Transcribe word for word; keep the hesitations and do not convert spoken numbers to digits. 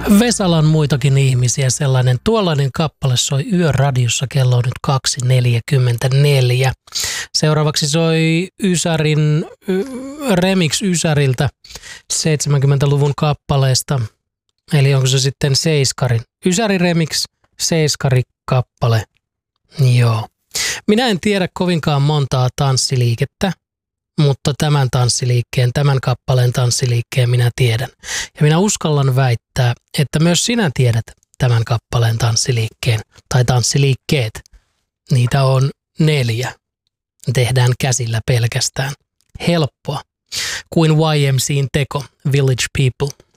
Vesalan muitakin ihmisiä, sellainen tuollainen kappale soi Yöradiossa, kello on nyt kaksi neljäkymmentäneljä. Seuraavaksi soi Ysärin, remix Ysäriltä seitsemänkymmentäluvun kappaleesta, eli onko se sitten Seiskarin. Ysäri remix, Seiskari kappale, joo. Minä en tiedä kovinkaan montaa tanssiliikettä, mutta tämän tanssiliikkeen, tämän kappaleen tanssiliikkeen minä tiedän. Ja minä uskallan väittää, että myös sinä tiedät tämän kappaleen tanssiliikkeen tai tanssiliikkeet. Niitä on neljä. Tehdään käsillä pelkästään. Helppoa. Kuin Y M C:n teko, Village People.